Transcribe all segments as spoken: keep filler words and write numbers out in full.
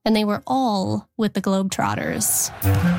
and they were all with the Globetrotters.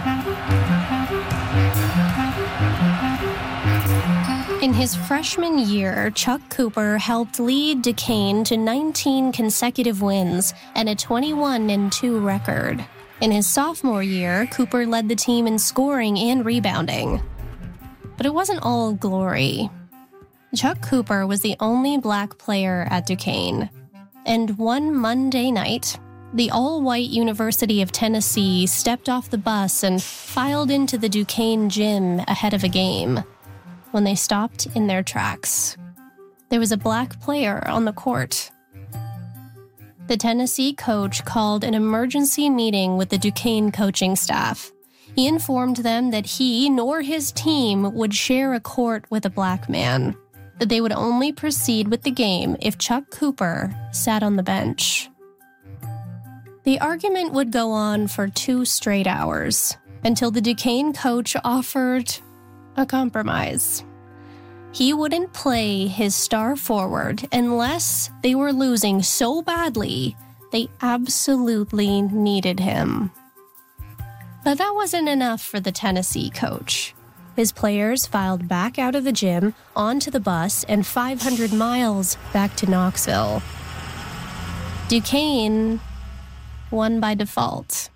In his freshman year, Chuck Cooper helped lead Duquesne to nineteen consecutive wins and a twenty-one and two record. In his sophomore year, Cooper led the team in scoring and rebounding. But it wasn't all glory. Chuck Cooper was the only black player at Duquesne. And one Monday night, the all-white University of Tennessee stepped off the bus and filed into the Duquesne gym ahead of a game. When they stopped in their tracks, there was a black player on the court. The Tennessee coach called an emergency meeting with the Duquesne coaching staff. He informed them that he nor his team would share a court with a black man, that they would only proceed with the game if Chuck Cooper sat on the bench. The argument would go on for two straight hours, until the Duquesne coach offered a compromise. He wouldn't play his star forward unless they were losing so badly they absolutely needed him. But that wasn't enough for the Tennessee coach. His players filed back out of the gym, onto the bus, and five hundred miles back to Knoxville. Duquesne won by default.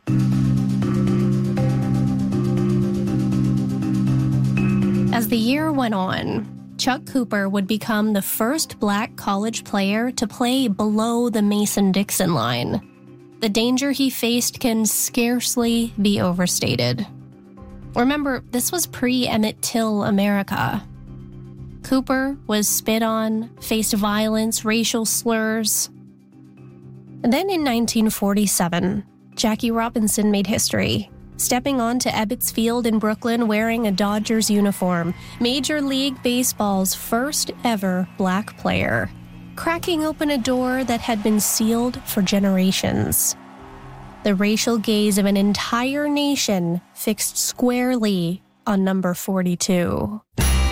As the year went on, Chuck Cooper would become the first black college player to play below the Mason-Dixon line. The danger he faced can scarcely be overstated. Remember, this was pre-Emmett Till America. Cooper was spit on, faced violence, racial slurs. And then in nineteen forty-seven, Jackie Robinson made history, stepping onto Ebbets Field in Brooklyn wearing a Dodgers uniform, Major League Baseball's first ever black player, cracking open a door that had been sealed for generations. The racial gaze of an entire nation fixed squarely on number forty-two.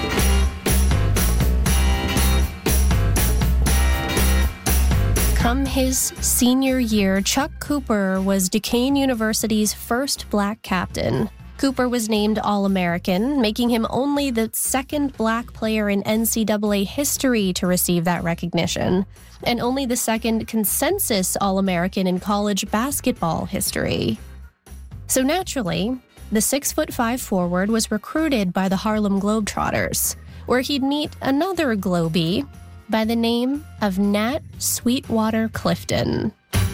Come his senior year, Chuck Cooper was Duquesne University's first black captain. Cooper was named All-American, making him only the second black player in N C double A history to receive that recognition, and only the second consensus All-American in college basketball history. So naturally, the six foot five forward was recruited by the Harlem Globetrotters, where he'd meet another Globie by the name of Nat Sweetwater Clifton.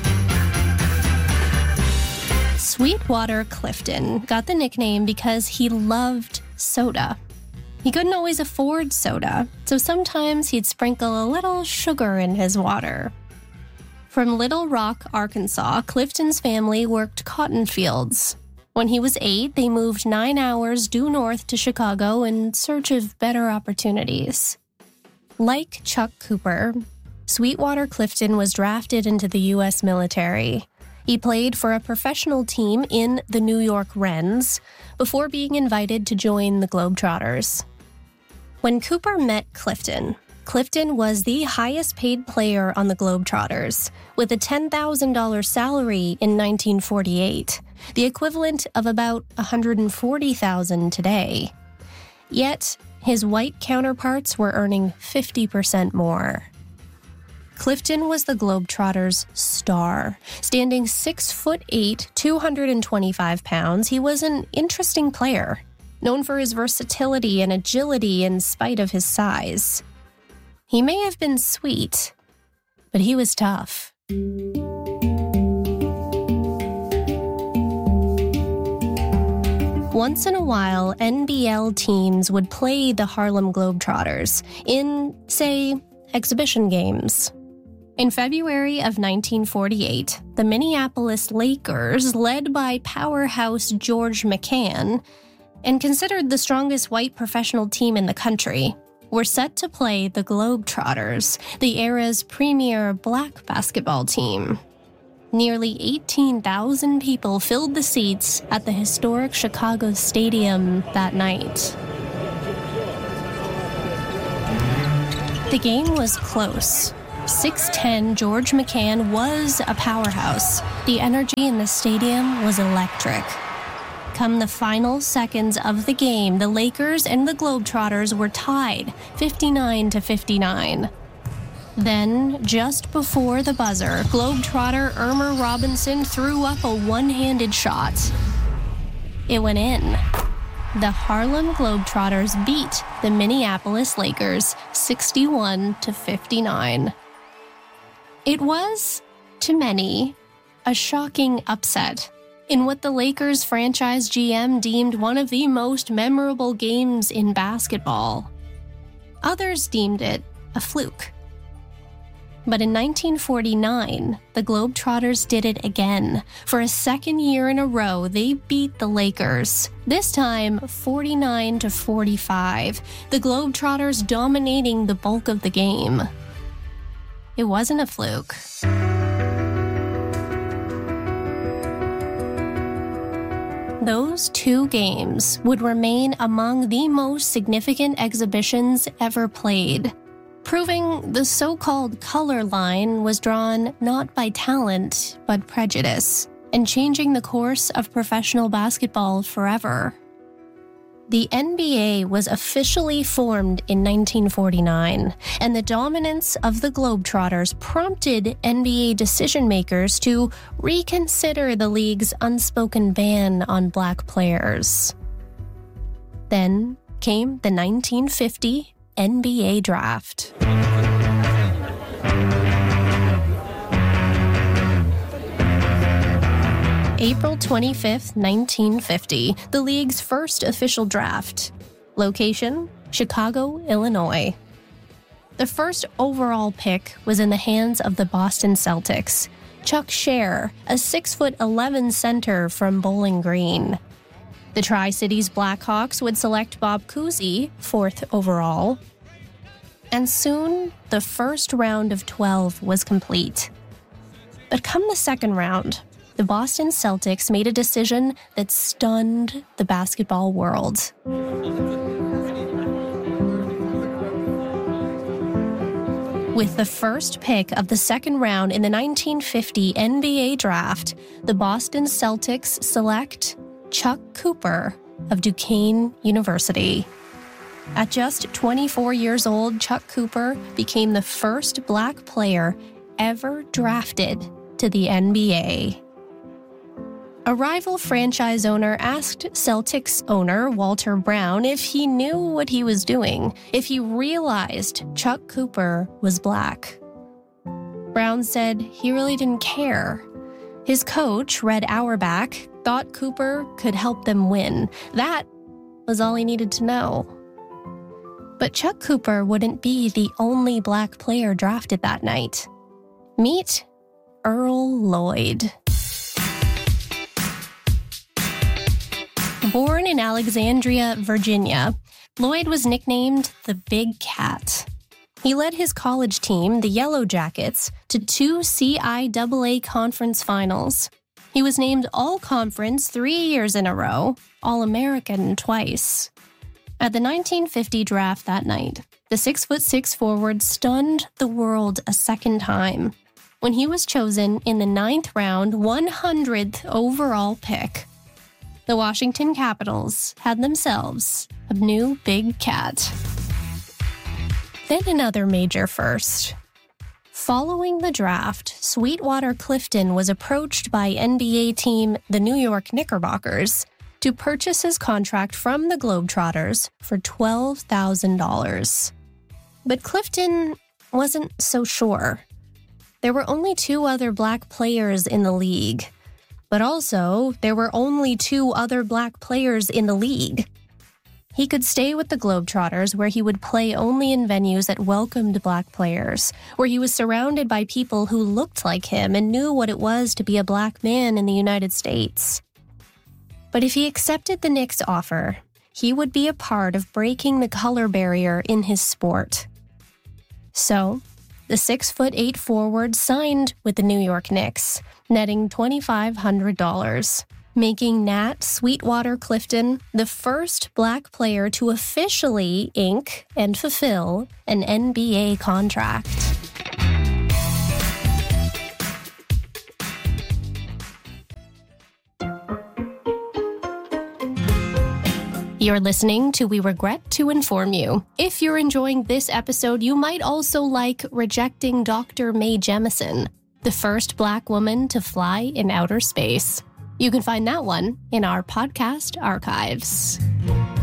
Sweetwater Clifton got the nickname because he loved soda. He couldn't always afford soda, so sometimes he'd sprinkle a little sugar in his water. From Little Rock, Arkansas, Clifton's family worked cotton fields. When he was eight, they moved nine hours due north to Chicago in search of better opportunities. Like Chuck Cooper, Sweetwater Clifton was drafted into the U S military. He played for a professional team in the New York Wrens before being invited to join the Globetrotters. When Cooper met Clifton, Clifton was the highest paid player on the Globetrotters, with a ten thousand dollars salary in nineteen forty-eight, the equivalent of about one hundred forty thousand dollars today. Yet, his white counterparts were earning fifty percent more. Clifton was the Globetrotters' star. Standing six foot eight, two hundred twenty-five pounds, he was an interesting player, known for his versatility and agility in spite of his size. He may have been sweet, but he was tough. Once in a while, N B L teams would play the Harlem Globetrotters in, say, exhibition games. In February of nineteen forty-eight, the Minneapolis Lakers, led by powerhouse George McCann, and considered the strongest white professional team in the country, were set to play the Globetrotters, the era's premier black basketball team. Nearly eighteen thousand people filled the seats at the historic Chicago Stadium that night. The game was close. six ten George McCann was a powerhouse. The energy in the stadium was electric. Come the final seconds of the game, the Lakers and the Globetrotters were tied, fifty-nine to fifty-nine. Then, just before the buzzer, Globetrotter Irma Robinson threw up a one-handed shot. It went in. The Harlem Globetrotters beat the Minneapolis Lakers sixty-one to fifty-nine. It was, to many, a shocking upset in what the Lakers franchise G M deemed one of the most memorable games in basketball. Others deemed it a fluke. But in nineteen forty-nine, the Globetrotters did it again. For a second year in a row, they beat the Lakers. This time, forty-nine to forty-five, the Globetrotters dominating the bulk of the game. It wasn't a fluke. Those two games would remain among the most significant exhibitions ever played, proving the so-called color line was drawn not by talent, but prejudice, and changing the course of professional basketball forever. The N B A was officially formed in nineteen forty-nine, and the dominance of the Globetrotters prompted N B A decision-makers to reconsider the league's unspoken ban on black players. Then came the nineteen fifty N B A draft. April twenty-fifth, nineteen fifty, the league's first official draft. Location, Chicago, Illinois. The first overall pick was in the hands of the Boston Celtics. Chuck Scher, a six foot eleven center from Bowling Green. The Tri-Cities Blackhawks would select Bob Cousy, fourth overall. And soon, the first round of twelve was complete. But come the second round, the Boston Celtics made a decision that stunned the basketball world. With the first pick of the second round in the nineteen fifty N B A draft, the Boston Celtics select Chuck Cooper of Duquesne University. At just twenty-four years old, Chuck Cooper became the first black player ever drafted to the N B A. A rival franchise owner asked Celtics owner Walter Brown if he knew what he was doing, if he realized Chuck Cooper was black. Brown said he really didn't care. His coach, Red Auerbach, thought Cooper could help them win. That was all he needed to know. But Chuck Cooper wouldn't be the only black player drafted that night. Meet Earl Lloyd. Born in Alexandria, Virginia, Lloyd was nicknamed the Big Cat. He led his college team, the Yellow Jackets, to two C I A A conference finals. He was named All-Conference three years in a row, All-American twice. At the nineteen fifty draft that night, the six foot six forward stunned the world a second time when he was chosen in the ninth round, one hundredth overall pick. The Washington Capitals had themselves a new Big Cat. Then another major first. Following the draft, Sweetwater Clifton was approached by N B A team the New York Knickerbockers to purchase his contract from the Globetrotters for twelve thousand dollars. But Clifton wasn't so sure. There were only two other black players in the league. But also, there were only two other black players in the league. He could stay with the Globetrotters, where he would play only in venues that welcomed black players, where he was surrounded by people who looked like him and knew what it was to be a black man in the United States. But if he accepted the Knicks' offer, he would be a part of breaking the color barrier in his sport. So, the six foot eight forward signed with the New York Knicks, netting two thousand five hundred dollars, making Nat Sweetwater Clifton the first black player to officially ink and fulfill an N B A contract. You're listening to We Regret to Inform You. If you're enjoying this episode, you might also like Rejecting Doctor Mae Jemison, the first Black woman to fly in outer space. You can find that one in our podcast archives.